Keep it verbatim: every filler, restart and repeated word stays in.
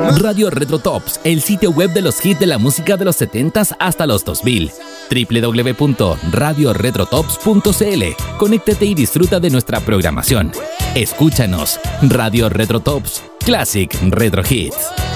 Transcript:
Radio Retro Tops, el sitio web de los hits de la música de los setentas hasta los dos mil. doble u doble u doble u punto radio retro tops punto c l. Conéctate y disfruta de nuestra programación. Escúchanos. Radio Retro Tops, Classic Retro Hits.